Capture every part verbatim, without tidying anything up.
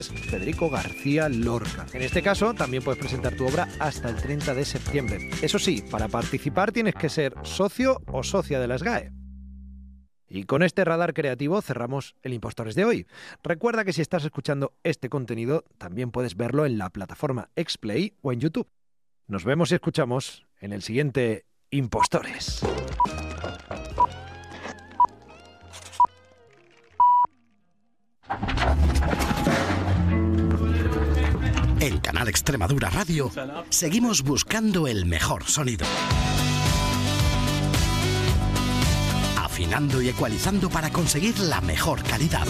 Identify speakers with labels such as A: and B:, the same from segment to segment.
A: Federico García Lorca. En este caso, también puedes presentar tu obra hasta el treinta de septiembre. Eso sí, para participar tienes que ser socio o socia de la S G A E. Y con este radar creativo cerramos el Impostores de hoy. Recuerda que si estás escuchando este contenido, también puedes verlo en la plataforma Xplay o en YouTube. Nos vemos y escuchamos en el siguiente Impostores.
B: En Canal Extremadura Radio seguimos buscando el mejor sonido. Afinando y ecualizando para conseguir la mejor calidad.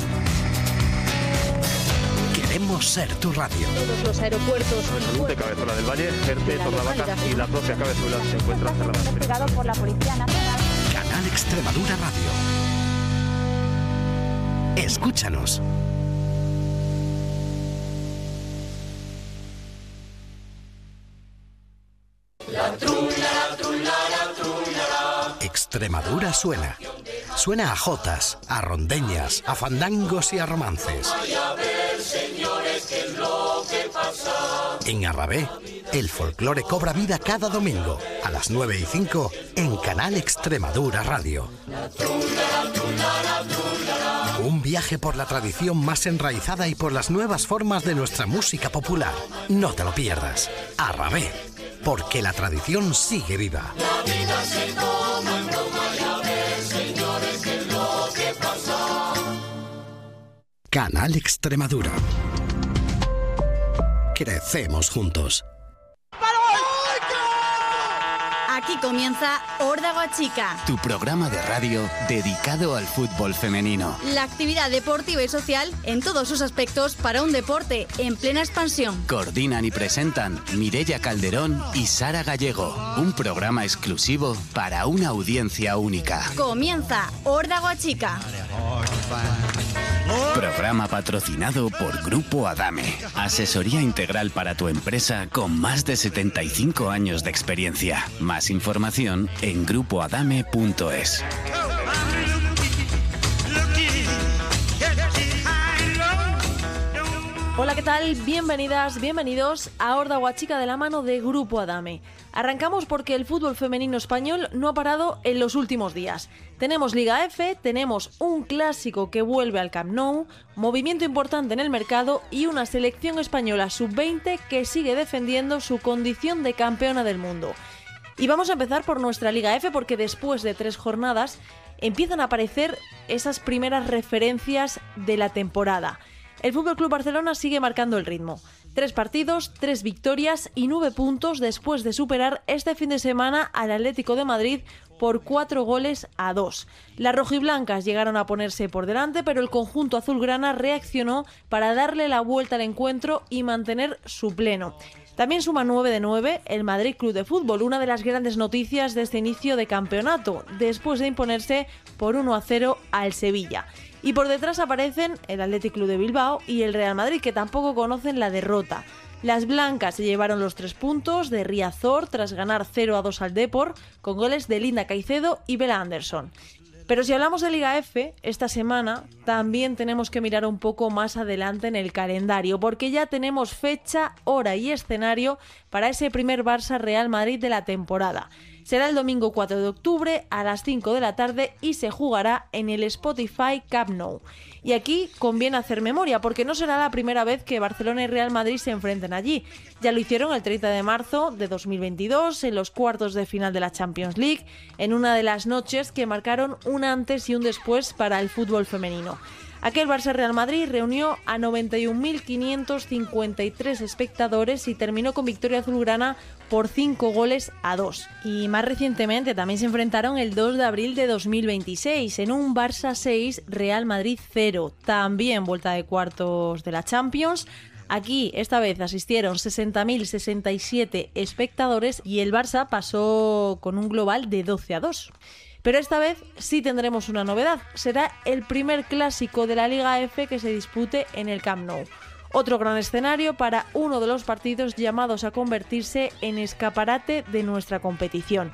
B: Queremos ser tu radio.
C: Todos los aeropuertos.
D: Salute, Cabezuela del Valle, Jerte, Tornavaca y la propia Cabezuela se encuentran cerradas.
C: Investigado por la Policía Nacional.
B: Canal Extremadura Radio. Escúchanos.
E: La trula, la trula, la trula.
B: Extremadura suena. Suena a jotas, a rondeñas, a fandangos y a romances.
E: Vaya a ver, señores, qué es lo que pasa.
B: En Arrabé, el folclore cobra vida cada domingo a las nueve y cinco en Canal Extremadura Radio.
E: La trula, la trula, la trula.
B: Un viaje por la tradición más enraizada y por las nuevas formas de nuestra música popular. No te lo pierdas. Arrabé, porque la tradición sigue viva.
E: La vida se toma en broma y a ver, señores, qué es lo que pasa.
B: Canal Extremadura. Crecemos juntos.
F: Aquí comienza Órdago Chica,
G: tu programa de radio dedicado al fútbol femenino.
F: La actividad deportiva y social en todos sus aspectos para un deporte en plena expansión.
G: Coordinan y presentan Mireia Calderón y Sara Gallego. Un programa exclusivo para una audiencia única.
F: Comienza Órdago Chica.
G: Programa patrocinado por Grupo Adame. Asesoría integral para tu empresa con más de setenta y cinco años de experiencia. Más información en grupo adame punto es.
H: Hola, ¿qué tal? Bienvenidas, bienvenidos a Órdago Chica de la mano de Grupo Adame. Arrancamos porque el fútbol femenino español no ha parado en los últimos días. Tenemos Liga F, tenemos un clásico que vuelve al Camp Nou, movimiento importante en el mercado y una selección española sub veinte que sigue defendiendo su condición de campeona del mundo. Y vamos a empezar por nuestra Liga F porque después de tres jornadas empiezan a aparecer esas primeras referencias de la temporada. El F C Barcelona sigue marcando el ritmo. Tres partidos, tres victorias y nueve puntos después de superar este fin de semana al Atlético de Madrid por cuatro goles a dos. Las rojiblancas llegaron a ponerse por delante, pero el conjunto azulgrana reaccionó para darle la vuelta al encuentro y mantener su pleno. También suma nueve de nueve el Madrid Club de Fútbol, una de las grandes noticias de este inicio de campeonato, después de imponerse por uno a cero al Sevilla. Y por detrás aparecen el Athletic Club de Bilbao y el Real Madrid, que tampoco conocen la derrota. Las blancas se llevaron los tres puntos de Riazor tras ganar cero a dos al Depor, con goles de Linda Caicedo y Bella Anderson. Pero si hablamos de Liga F, esta semana también tenemos que mirar un poco más adelante en el calendario, porque ya tenemos fecha, hora y escenario para ese primer Barça Real Madrid de la temporada. Será el domingo cuatro de octubre a las cinco de la tarde y se jugará en el Spotify Camp Nou. Y aquí conviene hacer memoria porque no será la primera vez que Barcelona y Real Madrid se enfrenten allí. Ya lo hicieron el treinta de marzo de dos mil veintidós en los cuartos de final de la Champions League, en una de las noches que marcaron un antes y un después para el fútbol femenino. Aquel Barça-Real Madrid reunió a noventa y un mil quinientos cincuenta y tres espectadores y terminó con victoria azulgrana por cinco goles a dos. Y más recientemente también se enfrentaron el dos de abril de dos mil veintiséis en un Barça seis, Real Madrid cero. También vuelta de cuartos de la Champions. Aquí, esta vez, asistieron sesenta mil sesenta y siete espectadores y el Barça pasó con un global de doce a dos. Pero esta vez sí tendremos una novedad. Será el primer clásico de la Liga F que se dispute en el Camp Nou. Otro gran escenario para uno de los partidos llamados a convertirse en escaparate de nuestra competición.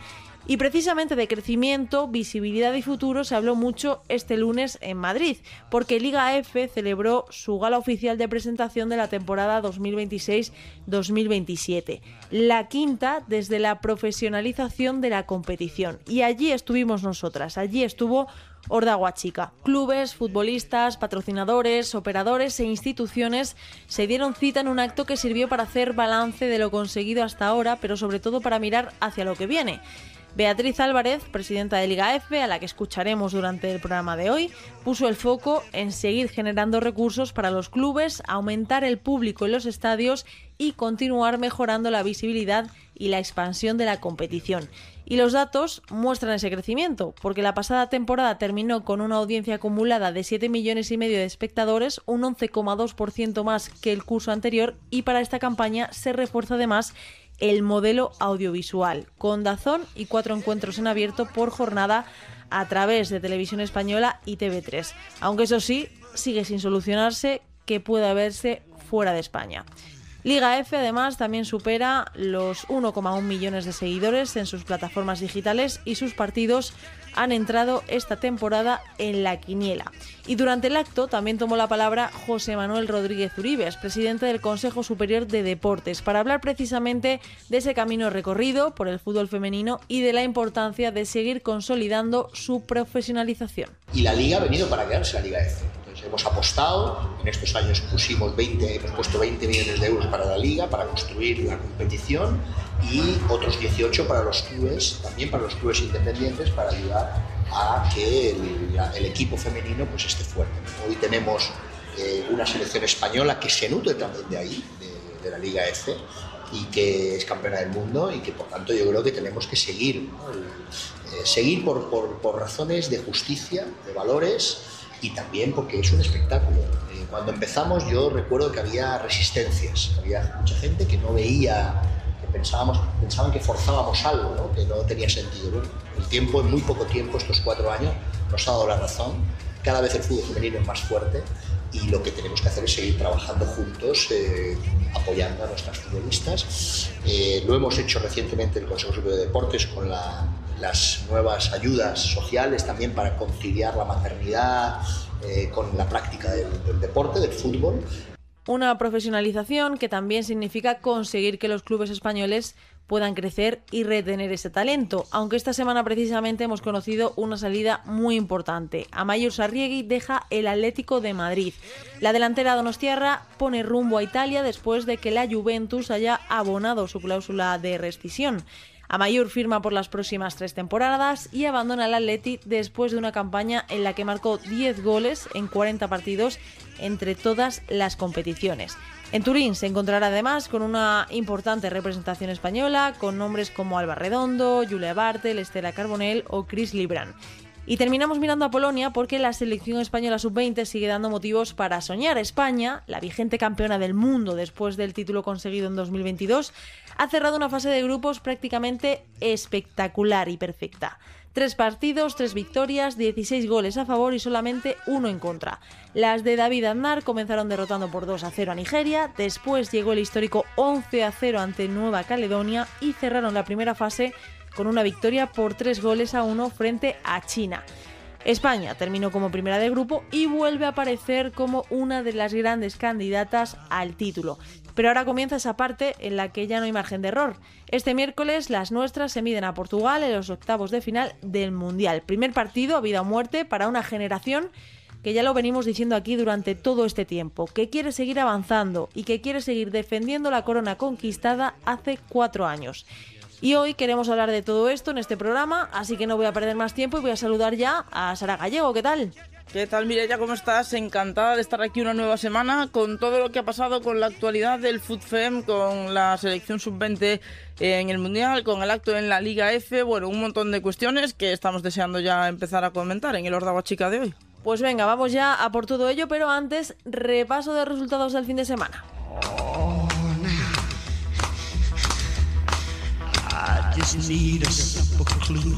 H: Y precisamente de crecimiento, visibilidad y futuro se habló mucho este lunes en Madrid, porque Liga F celebró su gala oficial de presentación de la temporada dos mil veintiséis dos mil veintisiete, la quinta desde la profesionalización de la competición. Y allí estuvimos nosotras, allí estuvo Horda Huachica. Clubes, futbolistas, patrocinadores, operadores e instituciones se dieron cita en un acto que sirvió para hacer balance de lo conseguido hasta ahora, pero sobre todo para mirar hacia lo que viene. Beatriz Álvarez, presidenta de Liga F, a la que escucharemos durante el programa de hoy, puso el foco en seguir generando recursos para los clubes, aumentar el público en los estadios y continuar mejorando la visibilidad y la expansión de la competición. Y los datos muestran ese crecimiento, porque la pasada temporada terminó con una audiencia acumulada de siete millones y medio de espectadores, un once coma dos por ciento más que el curso anterior, y para esta campaña se refuerza además el modelo audiovisual, con DAZN y cuatro encuentros en abierto por jornada a través de Televisión Española y T V tres, aunque eso sí, sigue sin solucionarse que pueda verse fuera de España. Liga F además también supera los uno coma uno millones de seguidores en sus plataformas digitales y sus partidos han entrado esta temporada en la quiniela. Y durante el acto también tomó la palabra José Manuel Rodríguez Uribes, presidente del Consejo Superior de Deportes, para hablar precisamente de ese camino recorrido por el fútbol femenino y de la importancia de seguir consolidando su profesionalización.
I: Y la Liga ha venido para quedarse, la Liga F. Hemos apostado, en estos años pusimos veinte, hemos puesto veinte millones de euros para la Liga, para construir la competición, y otros dieciocho para los clubes, también para los clubes independientes, para ayudar a que el, el equipo femenino pues esté fuerte. Hoy tenemos eh, una selección española que se nutre también de ahí, de, de la Liga F, y que es campeona del mundo, y que por tanto yo creo que tenemos que seguir, ¿no? El, eh, seguir por, por, por razones de justicia, de valores, y también porque es un espectáculo. Eh, cuando empezamos yo recuerdo que había resistencias, había mucha gente que no veía, que pensábamos, pensaban que forzábamos algo, ¿no? Que no tenía sentido. Bueno, el tiempo, en muy poco tiempo, estos cuatro años, nos ha dado la razón. Cada vez el fútbol femenino es más fuerte y lo que tenemos que hacer es seguir trabajando juntos, eh, apoyando a nuestras futbolistas. Eh, lo hemos hecho recientemente el Consejo Superior de Deportes con la las nuevas ayudas sociales también para conciliar la maternidad eh, con la práctica del, del deporte, del fútbol.
H: Una profesionalización que también significa conseguir que los clubes españoles puedan crecer y retener ese talento, aunque esta semana precisamente hemos conocido una salida muy importante. Amaiur Sarriegi deja el Atlético de Madrid. La delantera donostiarra pone rumbo a Italia después de que la Juventus haya abonado su cláusula de rescisión. Amaiur firma por las próximas tres temporadas y abandona el Atleti después de una campaña en la que marcó diez goles en cuarenta partidos entre todas las competiciones. En Turín se encontrará además con una importante representación española, con nombres como Alba Redondo, Julia Bartel, Estela Carbonell o Chris Libran. Y terminamos mirando a Polonia porque la selección española sub veinte sigue dando motivos para soñar. España, la vigente campeona del mundo después del título conseguido en dos mil veintidós, ha cerrado una fase de grupos prácticamente espectacular y perfecta. Tres partidos, tres victorias, dieciséis goles a favor y solamente uno en contra. Las de David Aznar comenzaron derrotando por dos a cero a Nigeria, después llegó el histórico once a cero ante Nueva Caledonia y cerraron la primera fase con una victoria por tres goles a uno frente a China. España terminó como primera de grupo y vuelve a aparecer como una de las grandes candidatas al título. Pero ahora comienza esa parte en la que ya no hay margen de error. Este miércoles las nuestras se miden a Portugal en los octavos de final del Mundial. Primer partido a vida o muerte para una generación que ya lo venimos diciendo aquí durante todo este tiempo, que quiere seguir avanzando y que quiere seguir defendiendo la corona conquistada hace cuatro años. Y hoy queremos hablar de todo esto en este programa, así que no voy a perder más tiempo y voy a saludar ya a Sara Gallego. ¿Qué tal?
J: ¿Qué tal, Mireia? ¿Cómo estás? Encantada de estar aquí una nueva semana con todo lo que ha pasado con la actualidad del FUTFEM, con la selección sub veinte en el Mundial, con el acto en la Liga F, bueno, un montón de cuestiones que estamos deseando ya empezar a comentar en el Horda Huachica de hoy.
H: Pues venga, vamos ya a por todo ello, pero antes, repaso de resultados del fin de semana.
E: I just need a simple clue.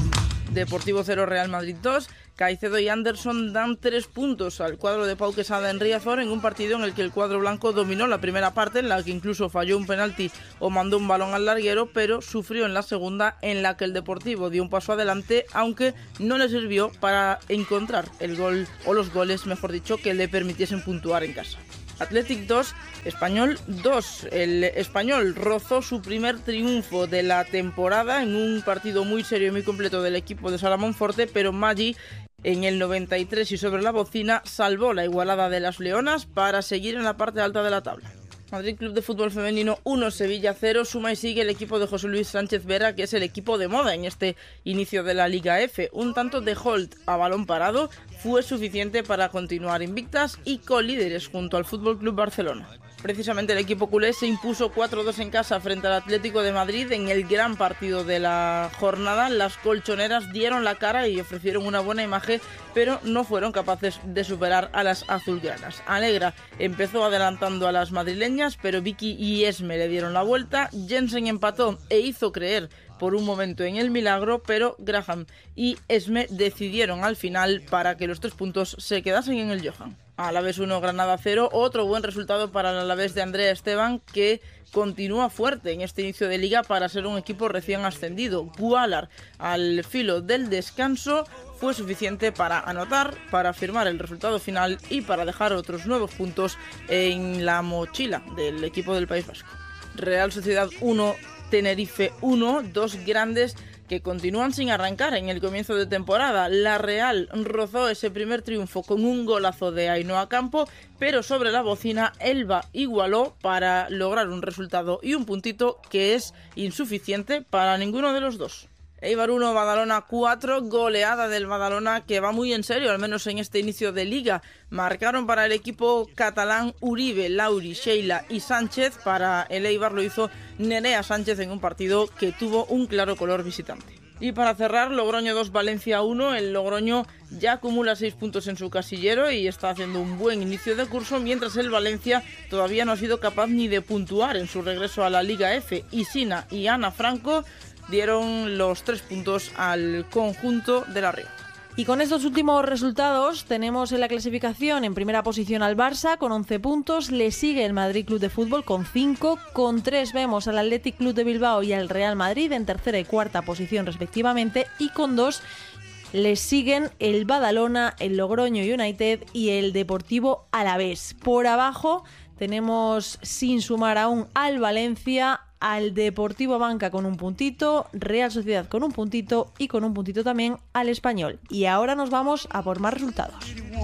J: Deportivo cero, Real Madrid dos. Caicedo y Anderson dan tres puntos al cuadro de Pau Quesada en Riazor en un partido en el que el cuadro blanco dominó la primera parte, en la que incluso falló un penalti o mandó un balón al larguero, pero sufrió en la segunda, en la que el Deportivo dio un paso adelante, aunque no le sirvió para encontrar el gol, o los goles, mejor dicho, que le permitiesen puntuar en casa. Athletic dos, Español dos. El Español rozó su primer triunfo de la temporada en un partido muy serio y muy completo del equipo de Sala Monforte, pero Maggi en el noventa y tres y sobre la bocina salvó la igualada de las Leonas para seguir en la parte alta de la tabla. Madrid Club de Fútbol Femenino uno, Sevilla cero, suma y sigue el equipo de José Luis Sánchez Vera, que es el equipo de moda en este inicio de la Liga F. Un tanto de Holt a balón parado fue suficiente para continuar invictas y colíderes junto al F C Barcelona. Precisamente el equipo culé se impuso cuatro dos en casa frente al Atlético de Madrid en el gran partido de la jornada. Las colchoneras dieron la cara y ofrecieron una buena imagen, pero no fueron capaces de superar a las azulgranas. Alegra empezó adelantando a las madrileñas, pero Vicky y Esme le dieron la vuelta. Jensen empató e hizo creer por un momento en el milagro, pero Graham y Esme decidieron al final para que los tres puntos se quedasen en el Johan. Alavés uno, Granada cero, otro buen resultado para el Alavés de Andrea Esteban, que continúa fuerte en este inicio de liga para ser un equipo recién ascendido. Gualar, al filo del descanso, fue suficiente para anotar, para firmar el resultado final y para dejar otros nuevos puntos en la mochila del equipo del País Vasco. Real Sociedad uno, Tenerife uno, dos grandes que continúan sin arrancar en el comienzo de temporada. La Real rozó ese primer triunfo con un golazo de Ainhoa Campo, pero sobre la bocina Elba igualó para lograr un resultado y un puntito que es insuficiente para ninguno de los dos. Eibar uno, Badalona cuatro, goleada del Badalona que va muy en serio, al menos en este inicio de liga. Marcaron para el equipo catalán Uribe, Lauri, Sheila y Sánchez. Para el Eibar lo hizo Nerea Sánchez en un partido que tuvo un claro color visitante. Y para cerrar, Logroño dos, Valencia uno. El Logroño ya acumula seis puntos en su casillero y está haciendo un buen inicio de curso, mientras el Valencia todavía no ha sido capaz ni de puntuar en su regreso a la Liga F. Isina y Ana Franco dieron los tres puntos al conjunto de La Rioja.
H: Y con estos últimos resultados tenemos en la clasificación en primera posición al Barça con once puntos, le sigue el Madrid Club de Fútbol con cinco, con tres vemos al Athletic Club de Bilbao y al Real Madrid en tercera y cuarta posición respectivamente, y con dos les siguen el Badalona, el Logroño United y el Deportivo Alavés. Por abajo tenemos, sin sumar aún, al Valencia, al Deportivo Banca con un puntito, Real Sociedad con un puntito y con un puntito también al Español. Y ahora nos vamos a por más resultados.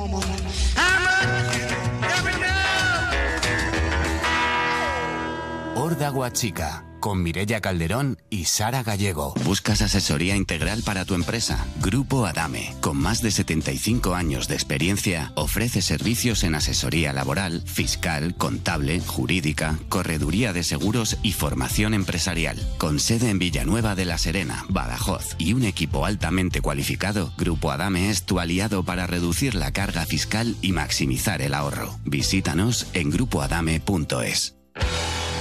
G: Horda Guachica, con Mireia Calderón y Sara Gallego. ¿Buscas asesoría integral para tu empresa? Grupo Adame, con más de setenta y cinco años de experiencia, ofrece servicios en asesoría laboral, fiscal, contable, jurídica, correduría de seguros y formación empresarial. Con sede en Villanueva de la Serena, Badajoz y un equipo altamente cualificado, Grupo Adame es tu aliado para reducir la carga fiscal y maximizar el ahorro. Visítanos en grupo adame punto es.